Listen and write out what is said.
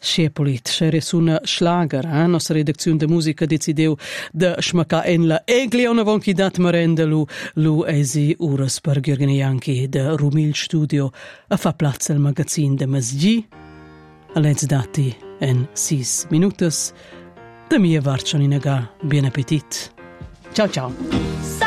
Scepolit, scere suna schlager, nostra redazione de musica decideu de schmacca en la eglia una von chi dat marenda lu esi uras per Gheorghe Janchi de Rumil Studio a fa plazza al magazin de Masgi a lez dati en 6 minutos. Da mia varcion inaga, bien appetit. Ciao ciao.